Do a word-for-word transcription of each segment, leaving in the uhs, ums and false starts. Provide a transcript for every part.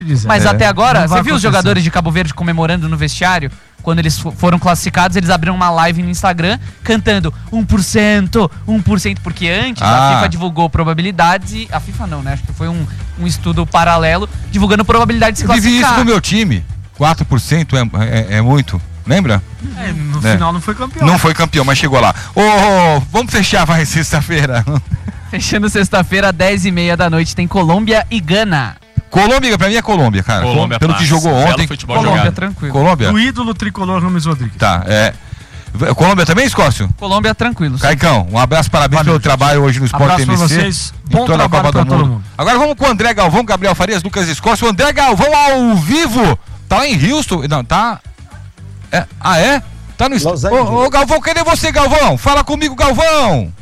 Mas é, até agora, você viu acontecer. os jogadores de Cabo Verde comemorando no vestiário? Quando eles foram classificados, eles abriram uma live no Instagram cantando um por cento, um por cento, porque antes Ah. a FIFA divulgou probabilidades e... A FIFA não, né? Acho que foi um, um estudo paralelo divulgando probabilidades de se Eu vivi classificar. isso no meu time. quatro por cento é, é, é muito. Lembra? É, no É. final não foi campeão. Não foi campeão, mas chegou lá. Ô, ô, vamos fechar, vai, sexta-feira. Fechando sexta-feira, dez e meia da noite, tem Colômbia e Gana. Colômbia, pra mim é Colômbia, cara. Colômbia, Pelo que passa. jogou Belo ontem. futebol Colômbia, jogado. tranquilo. Colômbia? O ídolo tricolor Rames Rodrigues. Tá, é. Colômbia também, Escócio? Colômbia, tranquilo. sim. Caicão, um abraço, parabéns Valeu, pelo gente. trabalho hoje no Sport Abraço pra M C. vocês. e Bom toda a trabalho Copa pra do todo Mundo. mundo. Agora vamos com o André Galvão, Gabriel Farias, Lucas Escócio. O André Galvão ao vivo. Tá lá em Houston. Não, tá. É, ah, é? Tá no Los Ô, ô, Galvão, cadê você, Galvão? Fala comigo, Galvão.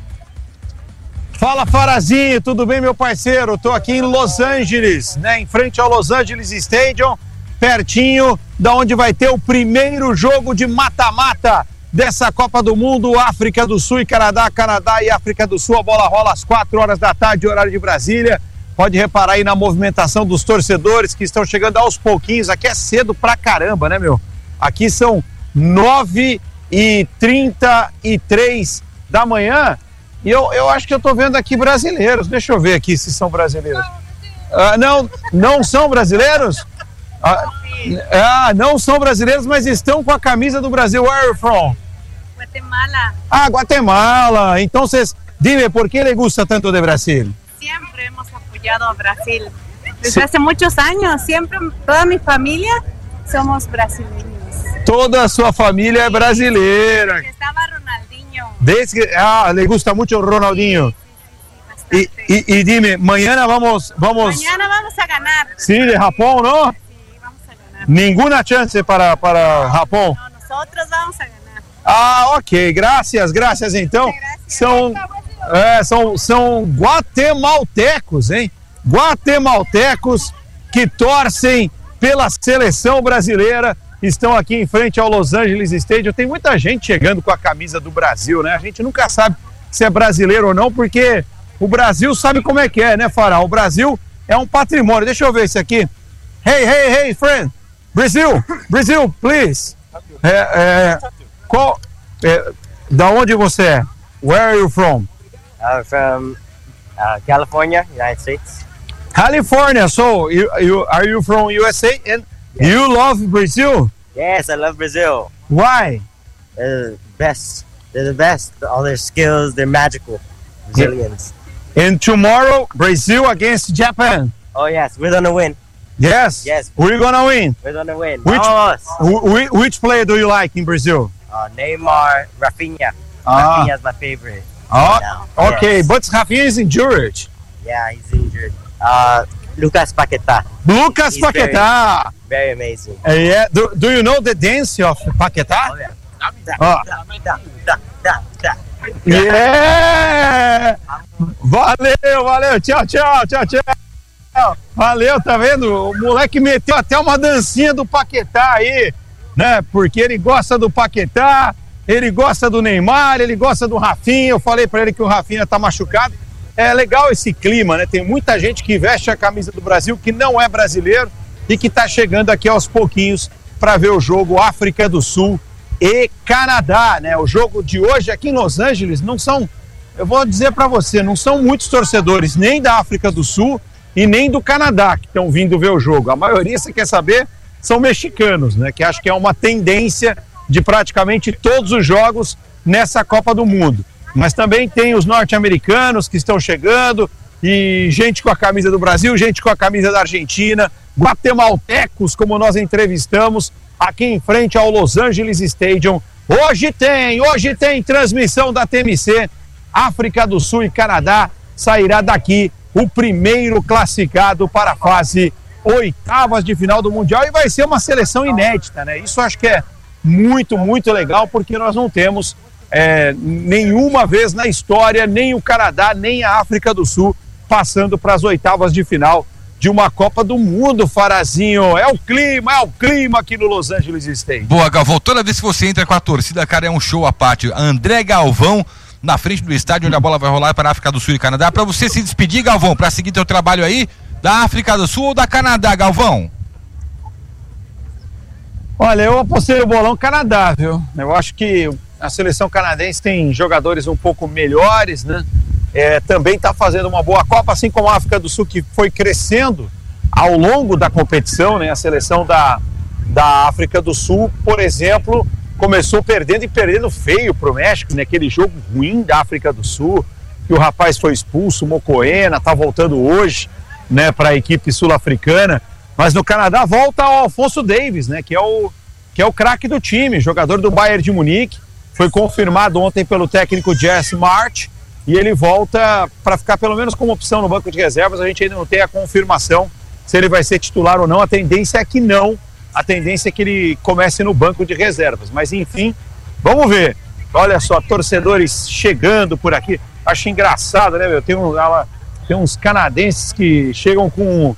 Fala, Farazinho, tudo bem, meu parceiro? Tô aqui em Los Angeles, né? Em frente ao Los Angeles Stadium, pertinho da onde vai ter o primeiro jogo de mata-mata dessa Copa do Mundo, África do Sul e Canadá, Canadá e África do Sul. A bola rola às quatro horas da tarde, horário de Brasília. Pode reparar aí na movimentação dos torcedores que estão chegando aos pouquinhos. Aqui é cedo pra caramba, né, meu? Aqui são nove e trinta e três da manhã. E eu, eu acho que eu tô vendo aqui brasileiros. Deixa eu ver aqui se são brasileiros. Ah, não, não são brasileiros? Ah, ah, não são brasileiros, mas estão com a camisa do Brasil. Where are you from? Guatemala. Ah, Guatemala. Então, vocês... Dime, ¿por qué le gusta tanto de Brasil? Siempre hemos apoyado a Brasil. Desde hace muchos años, siempre, toda mi familia somos brasileños. Toda a sua família é brasileira. Estaba Ronaldinho. Desde que... Ah, le gusta mucho o Ronaldinho. Y, y, y dime, mañana vamos... vamos... Mañana vamos a ganar. Sí, de Japón, ¿no? Sí, vamos a ganar. Ninguna chance para, para Japão. No, nosotros vamos a ganar. Ah, ok. Graças, graças então. Gracias. São, é, são, são guatemaltecos, hein? Guatemaltecos que torcem pela seleção brasileira. Estão aqui em frente ao Los Angeles Stadium. Tem muita gente chegando com a camisa do Brasil, né? A gente nunca sabe se é brasileiro ou não, porque o Brasil sabe como é que é, né, Fará? O Brasil é um patrimônio. Deixa eu ver isso aqui. Hey, hey, hey, friend. Brasil, Brasil, please. É, é, qual, é, da onde você é? Where are you from? I'm from uh, California, United States. California. So, you, you, are you from U S A? And you love Brazil? Yes, I love Brazil. Why? They're the best. They're the best. All their skills, they're magical. Brazilians. And tomorrow, Brazil against Japan. Oh yes, we're gonna win. Yes. Yes. We're gonna win. We're gonna win. Which- Vamos! Wh- Which player do you like in Brazil? Uh, Neymar, Rafinha. Ah. Rafinha's my favorite. Oh, now. okay, Yes. but Rafinha is injured. Yeah, he's injured. Uh, Lucas Paquetá. Lucas He's very- Paquetá. Very amazing. Uh, yeah. Do, do you know the dance of Paquetá? Oh yeah. Ah. Da, da, da, da, da. Yeah! Valeu, valeu. Tchau, tchau, tchau, tchau. Valeu, tá vendo? O moleque meteu até uma dancinha do Paquetá aí, né? Porque ele gosta do Paquetá, ele gosta do Neymar, ele gosta do Rafinha. Eu falei pra ele que o Rafinha tá machucado. É legal esse clima, né? Tem muita gente que veste a camisa do Brasil que não é brasileiro e que tá chegando aqui aos pouquinhos para ver o jogo África do Sul e Canadá, né? O jogo de hoje aqui em Los Angeles não são, eu vou dizer para você, não são muitos torcedores nem da África do Sul e nem do Canadá que estão vindo ver o jogo. A maioria, você quer saber, são mexicanos, né? Que acho que é uma tendência de praticamente todos os jogos nessa Copa do Mundo. Mas também tem os norte-americanos que estão chegando e gente com a camisa do Brasil, gente com a camisa da Argentina, guatemaltecos, como nós entrevistamos aqui em frente ao Los Angeles Stadium. Hoje tem, hoje tem transmissão da T M C, África do Sul e Canadá. Sairá daqui o primeiro classificado para a fase oitavas de final do Mundial e vai ser uma seleção inédita, né? Isso acho que é muito, muito legal, porque nós não temos é, nenhuma vez na história, nem o Canadá, nem a África do Sul passando para as oitavas de final de uma Copa do Mundo, Farazinho. É o clima, é o clima aqui no Los Angeles Stadium. Boa, Galvão. Toda vez que você entra com a torcida, cara, é um show à parte. André Galvão, na frente do estádio onde a bola vai rolar para a África do Sul e Canadá. Para você se despedir, Galvão, para seguir teu trabalho aí, Da África do Sul ou da Canadá, Galvão? Olha, eu apostei no bolão Canadá, viu? Eu acho que a seleção canadense tem jogadores um pouco melhores, né? É, também está fazendo uma boa Copa, assim como a África do Sul, que foi crescendo ao longo da competição, né? A seleção da, da África do Sul, por exemplo, começou perdendo e perdendo feio pro México, né? Aquele jogo ruim da África do Sul, que o rapaz foi expulso, o Mokoena, tá voltando hoje, né, para a equipe sul-africana. Mas no Canadá volta o Alphonso Davies, né, que é o, que é o craque do time, jogador do Bayern de Munique. Foi confirmado ontem pelo técnico Jesse March e ele volta para ficar pelo menos como opção no banco de reservas. A gente ainda não tem a confirmação se ele vai ser titular ou não. A tendência é que não. A tendência é que ele comece no banco de reservas. Mas enfim, vamos ver. Olha só, torcedores chegando por aqui. Acho engraçado, né, meu? Tem, um, tem uns canadenses que chegam com...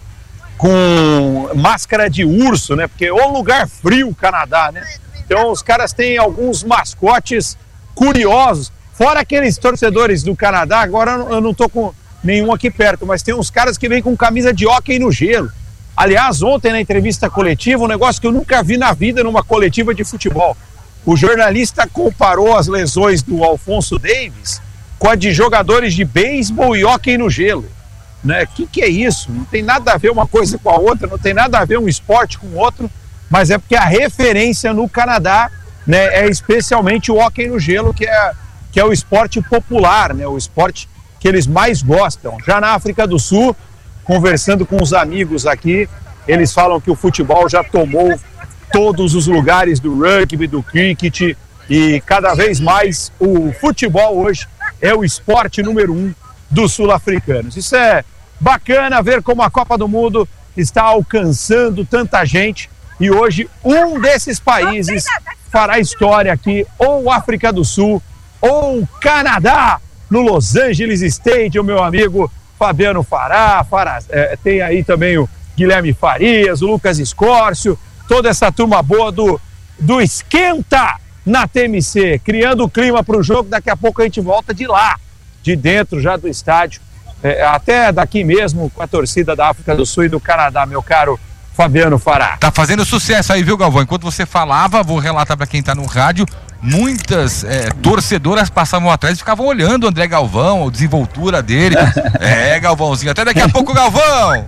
com máscara de urso, né? Porque é um lugar frio o Canadá, né? Então os caras têm alguns mascotes curiosos. Fora aqueles torcedores do Canadá, agora eu não tô com nenhum aqui perto, mas tem uns caras que vêm com camisa de hóquei no gelo. Aliás, ontem na entrevista coletiva, um negócio que eu nunca vi na vida numa coletiva de futebol. O jornalista comparou as lesões do Alphonso Davies com a de jogadores de beisebol e hóquei no gelo. Né? Que que é isso? Não tem nada a ver uma coisa com a outra, não tem nada a ver um esporte com o outro, mas é porque a referência no Canadá, né, é especialmente o hóquei no gelo, que é, que é o esporte popular, né, o esporte que eles mais gostam. Já na África do Sul, conversando com os amigos aqui, eles falam que o futebol já tomou todos os lugares do rugby, do cricket, e cada vez mais o futebol hoje é o esporte número um dos sul-africanos. Isso é bacana ver como a Copa do Mundo está alcançando tanta gente e hoje um desses países fará história aqui, ou África do Sul ou Canadá, no Los Angeles Stadium, meu amigo Fabiano Fará, Fará é, tem aí também o Guilherme Farias, o Lucas Escórcio, toda essa turma boa do, do Esquenta na T M C, criando o clima para o jogo. Daqui a pouco a gente volta de lá, de dentro já do estádio, é, até daqui mesmo com a torcida da África do Sul e do Canadá, meu caro Fabiano Fará. Tá fazendo sucesso aí, viu, Galvão? Enquanto você falava, vou relatar para quem tá no rádio, muitas é, torcedoras passavam atrás e ficavam olhando o André Galvão, a desenvoltura dele. É, Galvãozinho, até daqui a pouco, Galvão!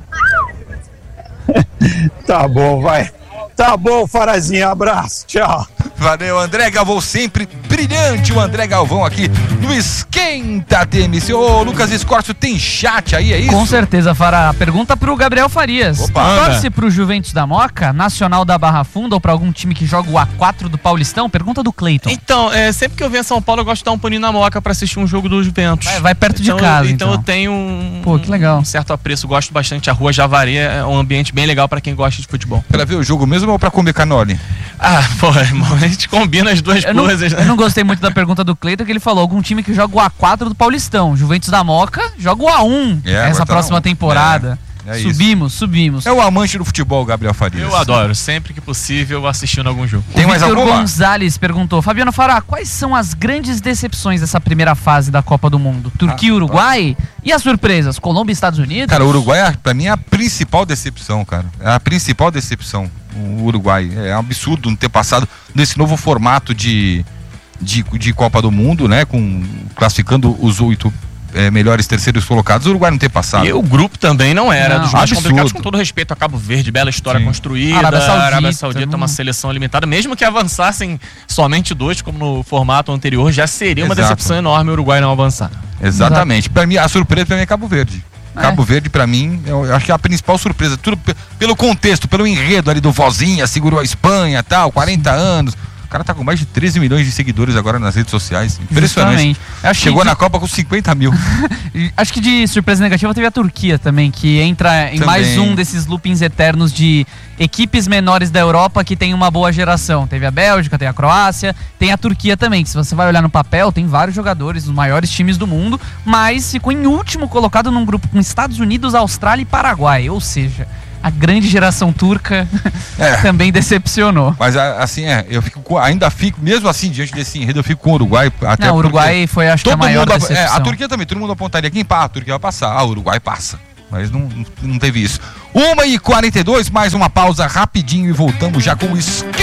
Tá bom, vai. Tá bom, Farazinho, abraço, tchau. Valeu, André Galvão, sempre brilhante o André Galvão aqui no Esquenta T M C. Ô, Lucas Escórcio, tem chat aí, é isso? Com certeza, Fará. Pergunta pro Gabriel Farias. Opa, torce pro Juventus da Moca, Nacional da Barra Funda ou pra algum time que joga o A quatro do Paulistão? Pergunta do Cleiton. Então, é, sempre que eu venho a São Paulo, eu gosto de dar um pulinho na Moca pra assistir um jogo do Juventus. Vai, vai perto então, de casa, então. então. eu tenho um, Pô, que legal. um certo apreço, gosto bastante. A Rua Javari é um ambiente bem legal pra quem gosta de futebol. Pra ver o jogo mesmo ou pra comer canole? Ah, pô, irmão, a gente combina as duas eu coisas, não, né? Eu não gostei muito da pergunta do Cleiton, que ele falou algum time que joga o A quatro do Paulistão. Juventus da Moca joga o A um É, essa agora tá próxima um. temporada. É, é subimos, subimos. É o amante do futebol, Gabriel Farias. Eu adoro, sempre que possível, assistindo algum jogo. Tem o mais Victor alguma? Gonzalez perguntou: Fabiano Fará, quais são as grandes decepções dessa primeira fase da Copa do Mundo? Turquia e Ah, Uruguai? E as surpresas? Colômbia e Estados Unidos? Cara, o Uruguai, pra mim, é a principal decepção, cara. É a principal decepção, o Uruguai. É um absurdo não ter passado nesse novo formato de, de, de Copa do Mundo, né? Com, classificando os oito é, melhores terceiros colocados. O Uruguai não ter passado. E o grupo também não era, Não, dos mais absurdo. complicados, com todo respeito a Cabo Verde, bela história Sim. construída, Arábia Saudita, Arábia Saudita é uma hum. seleção limitada, mesmo que avançassem somente dois, como no formato anterior, já seria uma Exato. decepção enorme o Uruguai não avançar. Exatamente. Pra mim, a surpresa pra mim é Cabo Verde. É. Cabo Verde, pra mim, eu acho que é a principal surpresa. Tudo p- pelo contexto, pelo enredo ali do Vozinha, segurou a Espanha e tal, quarenta anos. O cara tá com mais de treze milhões de seguidores agora nas redes sociais. Impressionante. Justamente. Acho que Chegou de- na Copa com cinquenta mil. Acho que de surpresa negativa teve a Turquia também, que entra em Também. mais um desses loopings eternos de equipes menores da Europa que tem uma boa geração. Teve a Bélgica, tem a Croácia, tem a Turquia também, que se você vai olhar no papel, tem vários jogadores dos maiores times do mundo, mas ficou em último colocado num grupo com Estados Unidos, Austrália e Paraguai, ou seja, a grande geração turca É. também decepcionou. Mas a- assim, é, eu fico com- ainda fico, mesmo assim, diante desse enredo, eu fico com o Uruguai. Até Não, o porque Uruguai foi, acho que, a todo maior mundo, é, decepção. a Turquia também, todo mundo apontaria quem passa, a Turquia vai passar. Ah, o Uruguai passa. mas não, não teve isso. uma e quarenta e dois, mais uma pausa rapidinho e voltamos já com o esquema